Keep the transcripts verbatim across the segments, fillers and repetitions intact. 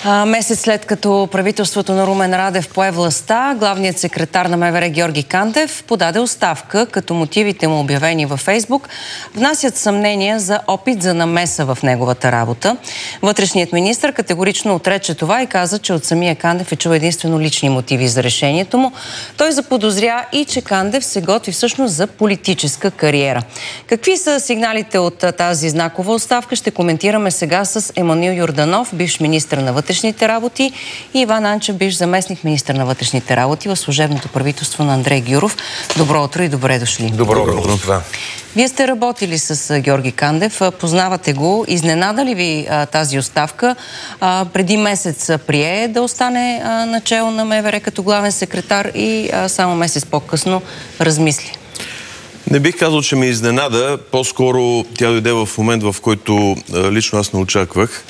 А, месец след като правителството на Румен Радев пое властта, главният секретар на МВР Георги Кандев подаде оставка, като мотивите му, обявени във Фейсбук, внасят съмнения за опит за намеса в неговата работа. Вътрешният министър категорично отрече това и каза, че от самия Кандев е чул единствено лични мотиви за решението му. Той заподозря и че Кандев се готви всъщност за политическа кариера. Какви са сигналите от тази знакова оставка? Ще коментираме сега с Емануил Йорданов, бивш министър на вътрешните работи, и Иван Анчев, бивш заместник министър на вътрешните работи в служебното правителство на Андрей Гюров. Добро утро и добре дошли. Добро утро. Вие сте работили с Георги Кандев, познавате го. Изненада ли ви а, тази оставка? А, преди месец прие да остане а, начело на МВР като главен секретар и а, само месец по-късно размисли. Не бих казал, че ме изненада. По-скоро тя дойде в момент, в който а, лично аз не очаквах.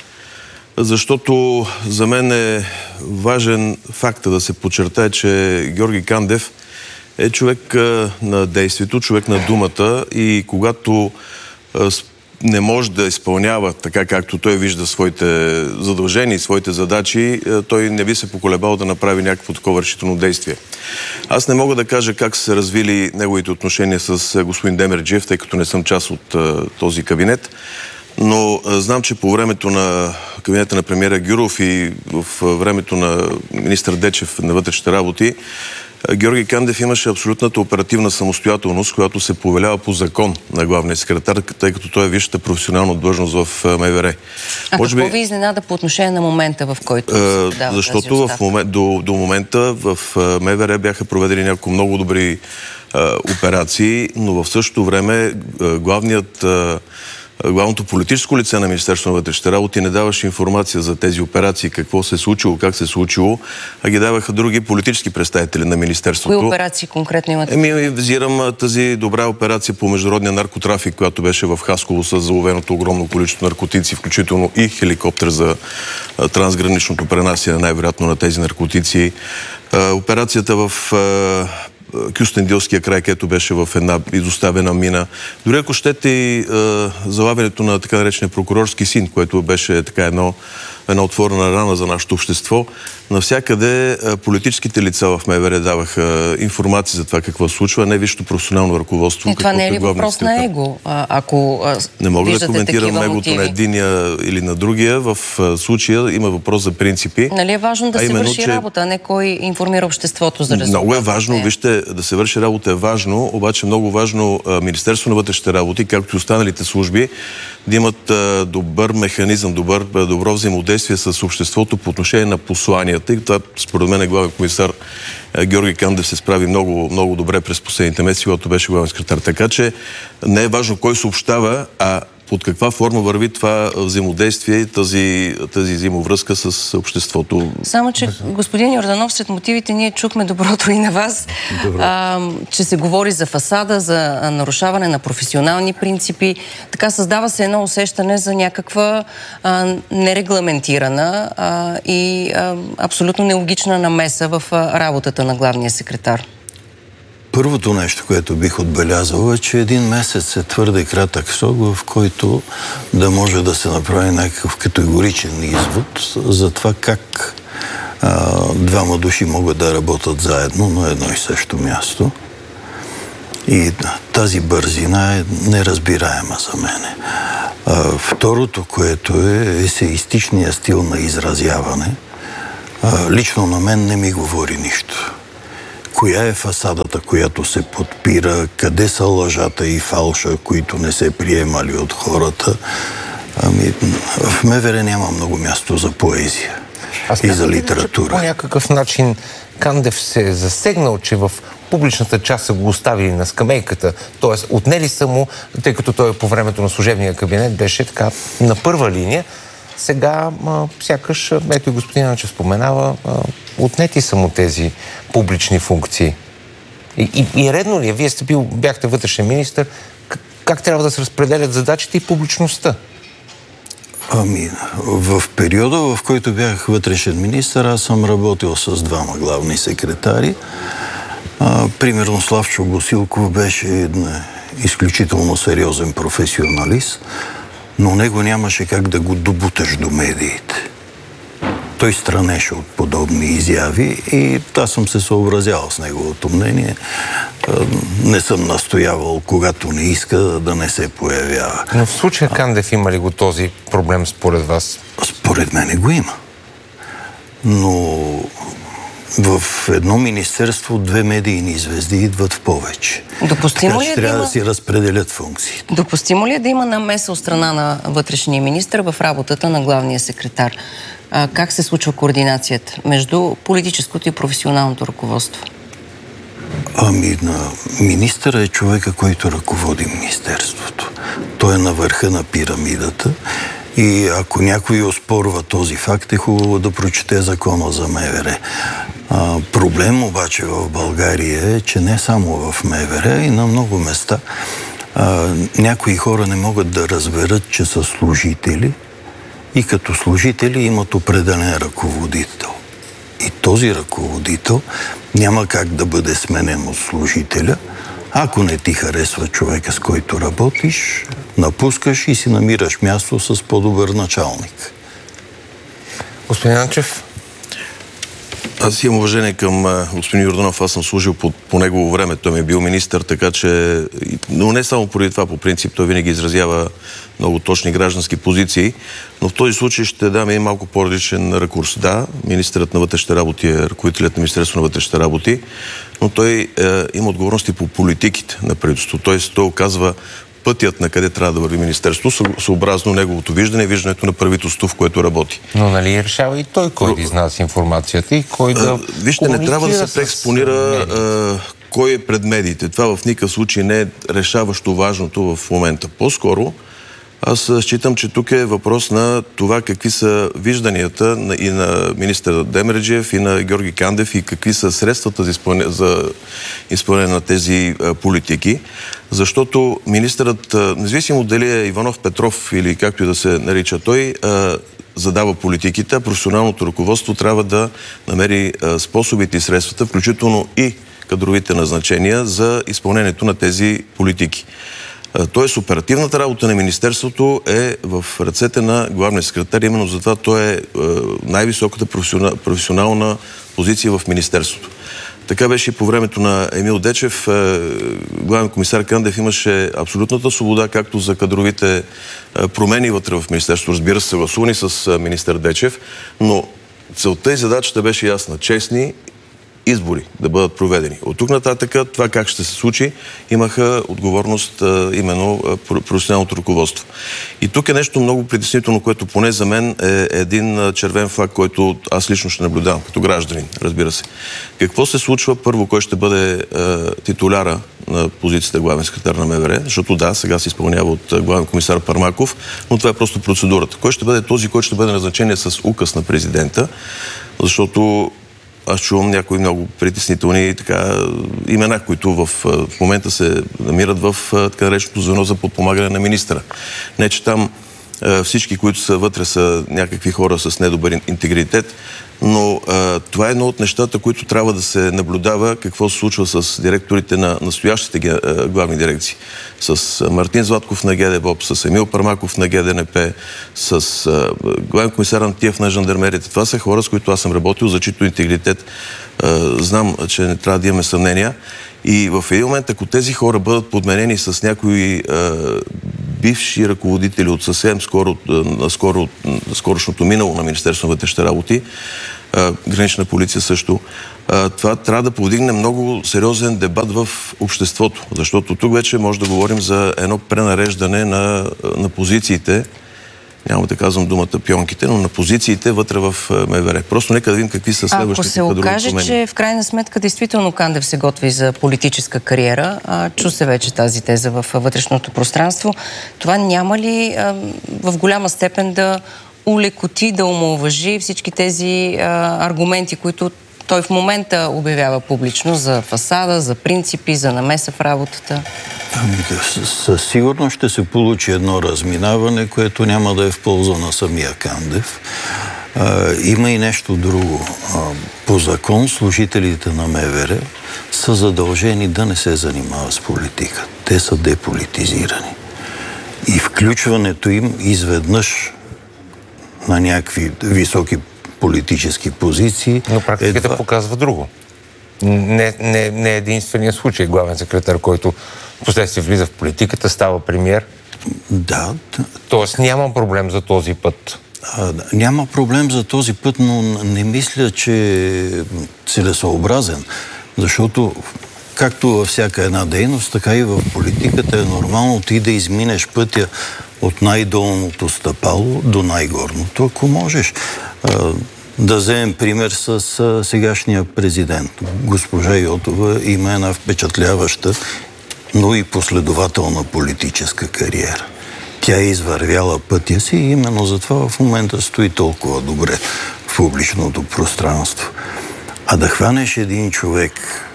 Защото за мен е важен факта да се подчертае, че Георги Кандев е човек а, на действието, човек на думата, и когато а, не може да изпълнява така, както той вижда своите задължения и своите задачи, а, той не би се поколебал да направи някакво такова решително действие. Аз не мога да кажа как са се развили неговите отношения с господин Демерджиев, тъй като не съм част от а, този кабинет. Но а, знам, че по времето на кабинета на премиера Гюров и в времето на министър Дечев на вътрешните работи, Георги Кандев имаше абсолютната оперативна самостоятелност, която се повелява по закон на главния секретар, тъй като той е висшата професионална длъжност в МВР. А Може какво би, ви изненада по отношение на момента, в който се дава защото в момент, до, до момента в МВР бяха проведени няколко много добри а, операции, но в същото време а, главният а, Главното политическо лице на Министерството на вътрешните работи не даваше информация за тези операции, какво се е случило, как се е случило, а ги даваха други политически представители на Министерството. Кои операции конкретно имате? Еми, визирам тази добра операция по международния наркотрафик, която беше в Хасково с заловеното огромно количество наркотици, включително и хеликоптер за трансграничното пренасяне, най-вероятно, на тези наркотици. Операцията в Кюстендилския край, където беше в една изоставена мина. Дори ако щете и е, залавянето на така наречения прокурорски син, което беше така едно, една отворена рана за нашето общество. Навсякъде е, политическите лица в МВР даваха информация за това какво случва, не висшето професионално ръководство. И това не е ли въпрос на его? А, ако а, не мога да коментирам негото на единия или на другия. В а, случая има въпрос за принципи. Нали е важно да а се именно, върши че... работа, а не кой информира обществото за резултата? Много е важно, вижте, да се върши работа е важно, обаче много важно Министерство на вътрешните работи, както и останалите служби, да имат а, добър механизъм, добър, добро взаимодействие с обществото по отношение на посланията. И това, според мен, е главен комисар Георги Кандев се справи много, много добре през последните месеци, когато беше главен секретар. Така че не е важно кой съобщава, а под каква форма върви това взаимодействие и тази, тази взаимовръзка с обществото. Само, че господин Йорданов, сред мотивите ние чухме доброто и на вас, а, че се говори за фасада, за нарушаване на професионални принципи. Така създава се едно усещане за някаква а, нерегламентирана а, и а, абсолютно нелогична намеса в а, работата на главния секретар. Първото нещо, което бих отбелязал, е, че един месец е твърде кратък срок, в който да може да се направи някакъв категоричен извод за това как а, двама души могат да работят заедно на едно и също място. И тази бързина е неразбираема за мене. А, второто, което е есеистичният стил на изразяване, а, лично на мен не ми говори нищо. Коя е фасадата, която се подпира, къде са лъжата и фалша, които не се приемали от хората. Ами, в МВР няма много място за поезия Аз и за литература. По някакъв начин Кандев се е засегнал, че в публичната част са го оставили на скамейката. Тоест, отнели са му, тъй като той по времето на служебния кабинет беше така на първа линия. Сега, а, сякаш, ето и господин Анчев споменава, а, отнети са му тези публични функции. И, и, и редно ли е? Вие сте бил, бяхте вътрешен министър. Как, как трябва да се разпределят задачите и публичността? Ами, в периода, в който бях вътрешен министър, аз съм работил с двама главни секретари. А, примерно Славчо Босилков беше един изключително сериозен професионалист, но него нямаше как да го добуташ до медиите. той странеше от подобни изяви и аз съм се съобразявал с неговото мнение. Не съм настоявал, когато не иска, да не се появява. Но в случая Кандев има ли го този проблем според вас? Според мене го има. Но в едно министерство две медийни звезди идват в повече. Допустимо така, ли е че да трябва има... да си разпределят функциите. Допустимо ли е да има намеса от страна на вътрешния министър в работата на главния секретар? А, как се случва координацията между политическото и професионалното ръководство? Ами, на министъра е човека, който ръководи министерството. Той е на върха на пирамидата и ако някой оспорва този факт, е хубаво да прочете закона за МВР. А, проблем обаче в България е, че не само в МВР, и на много места а, някои хора не могат да разберат, че са служители и като служители имат определен ръководител. И този ръководител няма как да бъде сменен от служителя. Ако не ти харесва човека, с който работиш, напускаш и си намираш място с по-добър началник. Господин Анчев? Аз имам уважение към господин Йорданов. Аз съм служил по, по негово време. Той ми е бил министър, така че... Но не само поради това, по принцип, той винаги изразява много точни граждански позиции. Но в този случай ще дам и малко по-различен ракурс. Да, министърът на вътрешните работи е ръководителят на Министерството на вътрешните работи, но той е, има отговорности по политиките на правителството. Тоест, той оказва пътят на къде трябва да върви министерството, съобразно неговото виждане и виждането на правителството, в което работи. Но нали решава и той кой да изнася информацията и кой да... Вижте, не трябва да се преекспонира кой е пред медиите. Това в никакъв случай не е решаващо важното в момента. По-скоро аз считам, че тук е въпрос на това какви са вижданията и на министър Демерджиев, и на Георги Кандев, и какви са средствата за изпълнение, за изпълнение на тези политики. Защото министърът, независимо дали е Иванов, Петров или както и да се нарича той, задава политиките, а професионалното ръководство трябва да намери способите и средствата, включително и кадровите назначения за изпълнението на тези политики. Тоест, оперативната работа на Министерството е в ръцете на главния секретар. Именно затова той е най-високата професионална позиция в Министерството. Така беше и по времето на Емил Дечев. Главен комисар Кандев имаше абсолютната свобода, както за кадровите промени вътре в Министерството, разбира се, съгласувани с министър Дечев, но целта и задачата беше ясна. Честни избори да бъдат проведени. От тук нататък това как ще се случи, имаха отговорност а, именно професионалното ръководство. И тук е нещо много притеснително, което поне за мен е един червен флаг, който аз лично ще наблюдавам като гражданин, разбира се. Какво се случва? Първо, кой ще бъде а, титуляра на позицията главен секретар на МВР, защото да, сега се изпълнява от главен комисар Пармаков, но това е просто процедурата. Кой ще бъде този, който ще бъде назначен с указ на президента, защото аз чувам някои много притеснителни така, имена, които в, в момента се намират в така нареченото звено за подпомагане на министъра. Не, че там всички, които са вътре, са някакви хора с недобър интегритет, но а, това е едно от нещата, които трябва да се наблюдава какво се случва с директорите на настоящите а, главни дирекции. С а, Мартин Златков на ГДБОП, с Емил Пармаков на ГДНП, с а, главен комисар Антиев на жандармерията. Това са хора, с които аз съм работил, за чието интегритет а, знам, че не трябва да имаме съмнения. И в един момент, ако тези хора бъдат подменени с някои а, бивши ръководители от съвсем скоро, а, скоро, скорошното минало на Министерството на вътрешните работи, а, гранична полиция също, а, това трябва да повдигне много сериозен дебат в обществото. Защото тук вече може да говорим за едно пренареждане на, на позициите, няма да казвам думата пионките, но на позициите вътре в МВР. Просто нека да видим какви са следващите кадрови промени. Ако се окаже, че в крайна сметка действително Кандев се готви за политическа кариера, а, чу се вече тази теза в вътрешното пространство, това няма ли а, в голяма степен да улекоти, да омаловажи всички тези а, аргументи, които той в момента обявява публично за фасада, за принципи, за намеса в работата? Ами да, със сигурност ще се получи едно разминаване, което няма да е в полза на самия Кандев. А, има и нещо друго. А, по закон служителите на МВР са задължени да не се занимават с политика. Те са деполитизирани. И включването им изведнъж на някакви високи политически позиции. Но практиката Едва... показва друго. Не, не, не е единствения случай. Главен секретар, който впоследствие влиза в политиката, става премиер. Да. Тоест няма проблем за този път. А, няма проблем за този път, но не мисля, че е целесообразен. Защото както във всяка една дейност, така и в политиката е нормално ти да изминеш пътя от най-долното стъпало до най-горното, ако можеш. А, да вземем пример с а, сегашния президент. Госпожа Йотова има една впечатляваща, но и последователна политическа кариера. Тя е извървяла пътя си и именно затова в момента стои толкова добре в публичното пространство. А да хванеш един човек,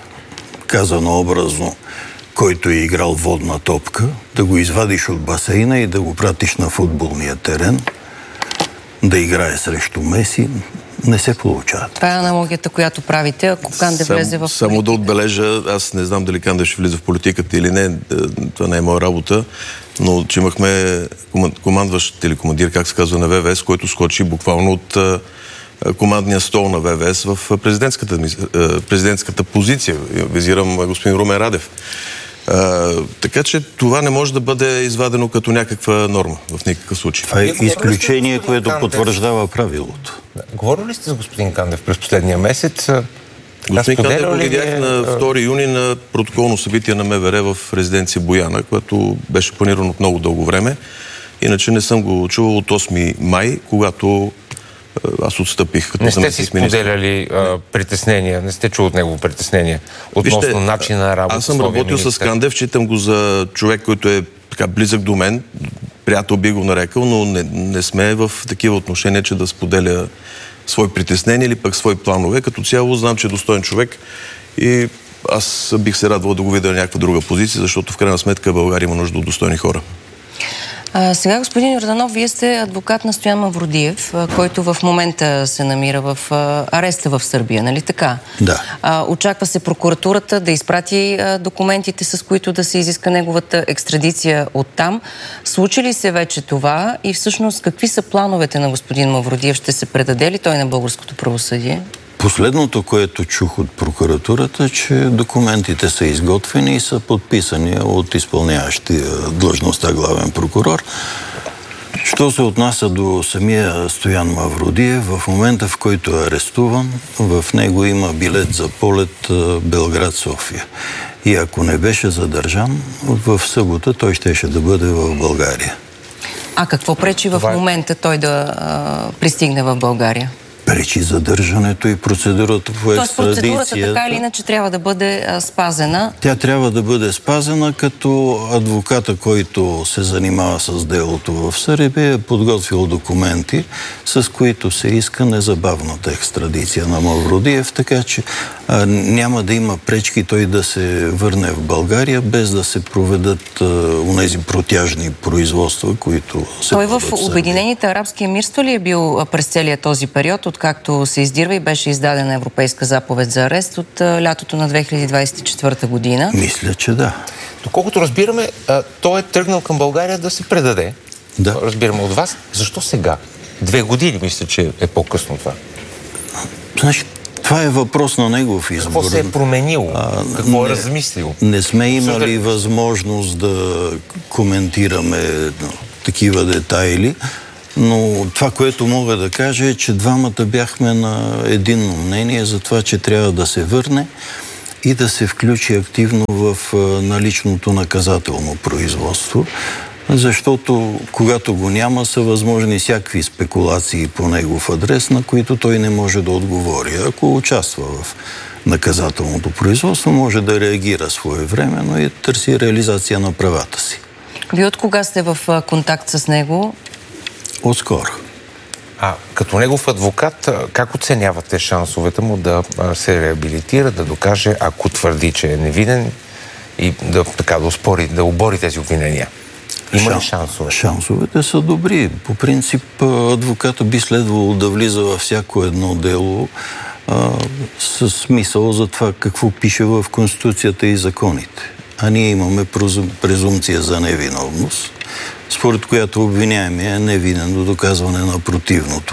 казано образно, който е играл водна топка, да го извадиш от басейна и да го пратиш на футболния терен, да играе срещу Меси, не се получава. Това е аналогията, която правите, ако Кандев Сам, влезе в политиката. Само да отбележа, аз не знам дали Кандев ще влиза в политиката или не, това не е моя работа, но че имахме командващ или командир, как се казва, на ВВС, който скочи буквално от командния стол на ВВС в президентската, президентската позиция. Визирам господин Румен Радев. А, така че това не може да бъде извадено като някаква норма в никакъв случай. Това е изключение, което потвърждава правилото. Да. Говорили ли сте с господин Кандев през последния месец? Господин Кандев го ли видях е... на втори юни на протоколно събитие на МВР в резиденция Бояна, което беше планирано от много дълго време. Иначе не съм го чувал от осми май, когато аз отстъпих като заместник министър. Не сте си споделяли а, притеснения, не сте чул от негово притеснение относно Вижте, начина на работа. Аз съм работил министър. с Кандев, считам го за човек, който е така близък до мен, приятел би го нарекал, но не, не сме в такива отношения, че да споделя свои притеснения или пък свои планове. Като цяло знам, че е достоен човек и аз бих се радвал да го видя на някаква друга позиция, защото в крайна сметка България има нужда от достойни хора. А, сега, господин Йорданов, вие сте адвокат на Стоян Мавродиев, а, който в момента се намира в а, ареста в Сърбия, нали така? Да. А, очаква се прокуратурата да изпрати а, документите, с които да се изиска неговата екстрадиция оттам. Случи ли се вече това и всъщност какви са плановете на господин Мавродиев? Ще се предаде ли той на българското правосъдие? Последното, което чух от прокуратурата, че документите са изготвени и са подписани от изпълняващия длъжността главен прокурор. Що се отнася до самия Стоян Мавродиев, в момента, в който е арестуван, в него има билет за полет Белград-София. И ако не беше задържан, в събота той щеше да бъде в България. А какво пречи в момента той да а, пристигне в България? Пречи задържането и процедурата по екстрадицията. Тоест процедурата така или иначе трябва да бъде а, спазена? Тя трябва да бъде спазена, като адвоката, който се занимава с делото в Сърбия, е подготвил документи, с които се иска незабавната екстрадиция на Мавродиев, така че а, няма да има пречки той да се върне в България, без да се проведат онези протяжни производства, които се Той в, в Обединените арабски емирства ли е бил през целия този период, откакто се издирва и беше издадена европейска заповед за арест от а, лятото на две хиляди двадесет и четвърта година? Мисля, че да. Доколкото разбираме, а, той е тръгнал към България да се предаде. Да. Разбираме от вас. Защо сега? Две години, мисля, че е по-късно това. Значи, това е въпрос на негов избор. Какво се е променило? А, Какво не, е размислил? Не сме имали възможност да коментираме no, такива детайли, но това, което мога да кажа е, че двамата бяхме на единно мнение за това, че трябва да се върне и да се включи активно в наличното наказателно производство, защото когато го няма, са възможни всякакви спекулации по негов адрес, на които той не може да отговори. Ако участва в наказателното производство, може да реагира своевременно и търси реализация на правата си. Вие от кога сте в контакт с него? Отскоро. А като негов адвокат, как оценявате шансовете му да се реабилитира, да докаже, ако твърди, че е невинен и да, така, да, успори, да обори тези обвинения? Има ли шансове? Шансовете са добри. По принцип, адвоката би следвало да влиза във всяко едно дело а, с смисъл за това какво пише в Конституцията и законите. А ние имаме презумпция за невиновност, според която обвиняемия е невинен до доказване на противното.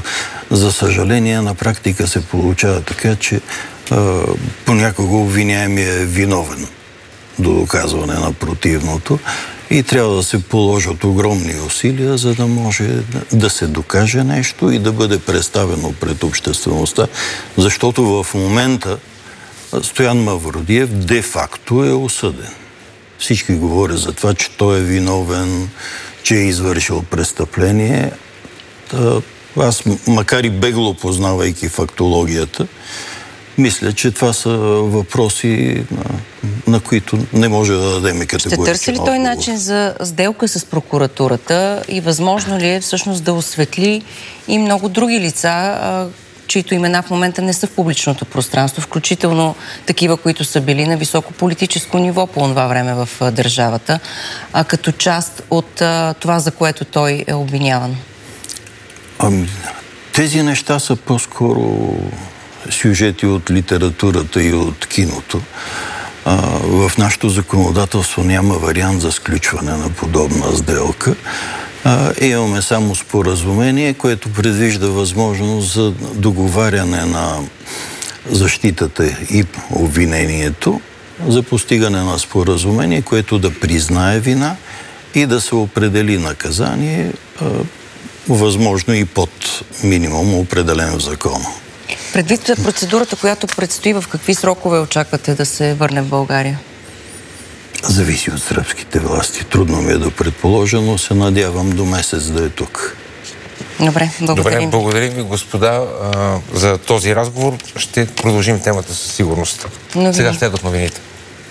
За съжаление, на практика се получава така, че а, понякога обвиняемият е виновен до доказване на противното и трябва да се положат огромни усилия, за да може да се докаже нещо и да бъде представено пред обществеността, защото в момента Стоян Мавродиев де-факто е осъден. Всички говорят за това, че той е виновен, че е извършил престъпление. Аз, макар и бегло познавайки фактологията, мисля, че това са въпроси, на, на които не може да дадем категоричен отговор. Ще търси ли той начин за сделка с прокуратурата и възможно ли е всъщност да осветли и много други лица, чието имена в момента не са в публичното пространство, включително такива, които са били на високо политическо ниво по това време в държавата, а като част от а, това, за което той е обвиняван? Ами, тези неща са по-скоро сюжети от литературата и от киното. А, в нашето законодателство няма вариант за сключване на подобна сделка. А, имаме само споразумение, което предвижда възможност за договаряне на защитата и обвинението за постигане на споразумение, което да признае вина и да се определи наказание, а, възможно и под минимум определен в закона. Предвид процедурата, която предстои, в какви срокове очаквате да се върне в България? Зависи от сръбските власти. Трудно ми е да предположа, но се надявам до месец да е тук. Добре, благодарим. Добре, благодарим ви, господа, за този разговор. Ще продължим темата със сигурност. Новини. Сега следват новините.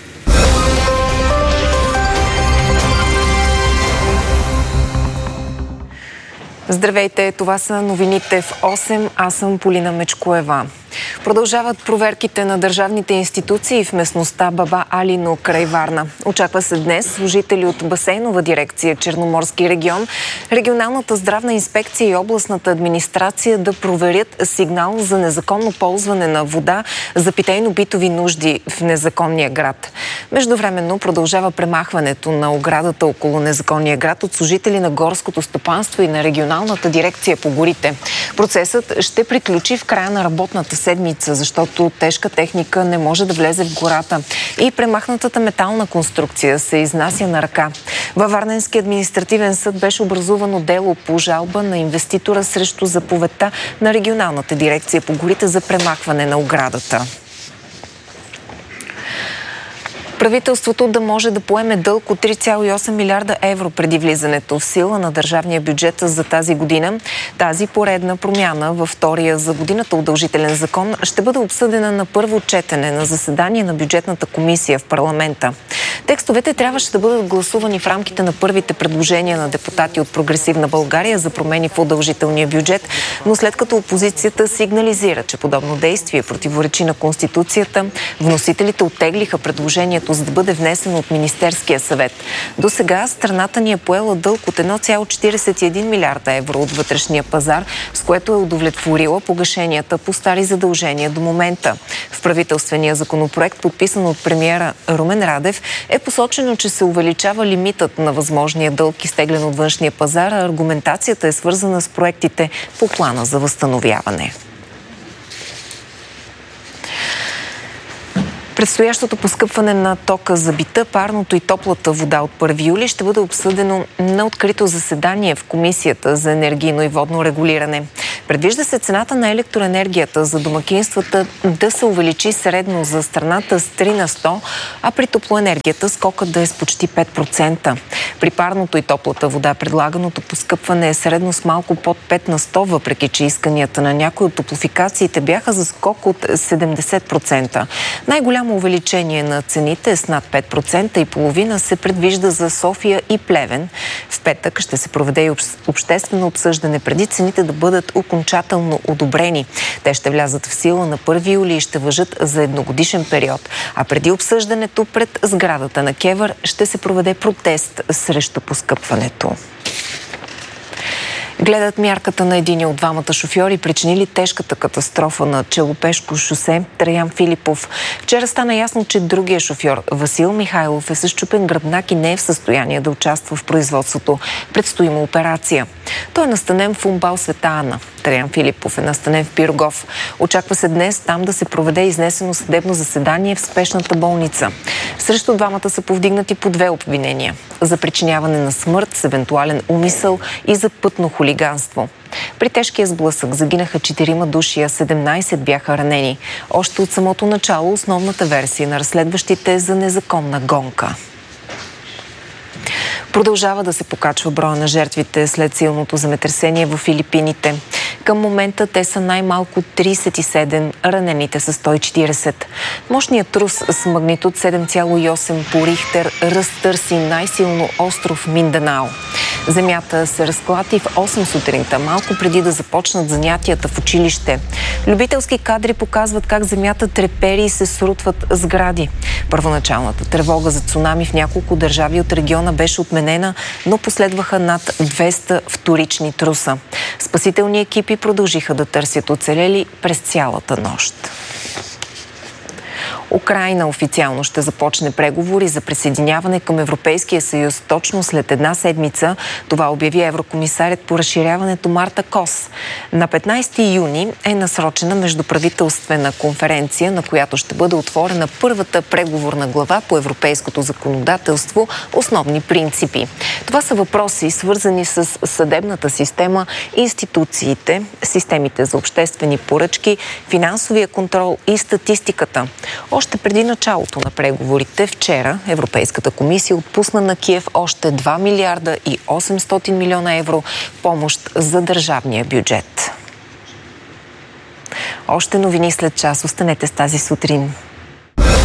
Здравейте, това са новините в осем. Аз съм Полина Мечкоева. Продължават проверките на държавните институции в местността Баба Алино край Варна. Очаква се днес служители от Басейнова дирекция Черноморски регион, регионалната здравна инспекция и областната администрация да проверят сигнал за незаконно ползване на вода за питейно-битови нужди в незаконния град. Междувременно продължава премахването на оградата около незаконния град от служители на горското стопанство и на регионалната дирекция по горите. Процесът ще приключи в края на работната седмица, защото тежка техника не може да влезе в гората и премахнатата метална конструкция се изнася на ръка. Във Варненски административен съд беше образувано дело по жалба на инвеститора срещу заповедта на регионалната дирекция по горите за премахване на оградата. Правителството да може да поеме дълг от три цяло и осем милиарда евро преди влизането в сила на държавния бюджет за тази година. Тази поредна промяна във втория за годината удължителен закон ще бъде обсъдена на първо четене на заседание на бюджетната комисия в парламента. Текстовете трябваше да бъдат гласувани в рамките на първите предложения на депутати от Прогресивна България за промени в удължителния бюджет, но след като опозицията сигнализира, че подобно действие противоречи на Конституцията, вносителите оттеглиха предложението, за да бъде внесено от Министерския съвет. До сега страната ни е поела дълг от едно цяло четиридесет и един милиарда евро от вътрешния пазар, с което е удовлетворила погашенията по стари задължения до момента. В правителствения законопроект, подписан от премиера Румен Радев, е посочено, че се увеличава лимитът на възможния дълг, изтеглен от външния пазар, а аргументацията е свързана с проектите по плана за възстановяване. Предстоящото поскъпване на тока за бита, парното и топлата вода от първи юли ще бъде обсъдено на открито заседание в Комисията за енергийно и водно регулиране. Предвижда се цената на електроенергията за домакинствата да се увеличи средно за страната с три на сто, а при топлоенергията скокът да е с почти пет процента. При парното и топлата вода предлаганото поскъпване е средно с малко под пет на сто, въпреки че исканията на някои от топлофикациите бяха за скок от седемдесет процента. Най-голямо увеличение на цените е с над пет процента и половина се предвижда за София и Плевен. В петък ще се проведе и обществено обсъждане преди цените да бъдат окончателно одобрени. Те ще влязат в сила на първи юли и ще важат за едногодишен период. А преди обсъждането пред сградата на КЕВР ще се проведе протест срещу поскъпването. Гледат мярката на единия от двамата шофьори, причинили тежката катастрофа на Челопешко шосе Траян Филипов. Вчера стана ясно, че другия шофьор Васил Михайлов е с счупен гръбнак и не е в състояние да участва в производството. Предстои му операция. Той е настанен в УМБАЛ Света Ана. Траян Филипов е настанен в Пирогов. Очаква се днес там да се проведе изнесено съдебно заседание в спешната болница. Срещу двамата са повдигнати по две обвинения – за причиняване на смърт с евентуален умисъл и за пътно хулиганство. При тежкия сблъсък загинаха четирима души, а седемнайсет бяха ранени. Още от самото начало основната версия на разследващите е за незаконна гонка. Продължава да се покачва броя на жертвите след силното земетресение в Филипините. Към момента те са най-малко трийсет и седем, ранените са сто и четирийсет. Мощният трус с магнитуд седем цяло и осем по Рихтер разтърси най-силно остров Минданао. Земята се разклати в осем сутринта, малко преди да започнат занятията в училище. Любителски кадри показват как земята трепери и се срутват сгради. Първоначалната тревога за цунами в няколко държави от региона беше отменена, но последваха над двеста вторични труса. Спасителни екипи продължиха да търсят оцелели през цялата нощ. Украйна официално ще започне преговори за присъединяване към Европейския съюз точно след една седмица. Това обяви еврокомисарят по разширяването Марта Кос. На петнайсети юни е насрочена междуправителствена конференция, на която ще бъде отворена първата преговорна глава по европейското законодателство „Основни принципи“. Това са въпроси, свързани с съдебната система, институциите, системите за обществени поръчки, финансовия контрол и статистиката. Още преди началото на преговорите вчера Европейската комисия отпусна на Киев още два милиарда и осемстотин милиона евро помощ за държавния бюджет. Още новини след час. Останете с тази сутрин.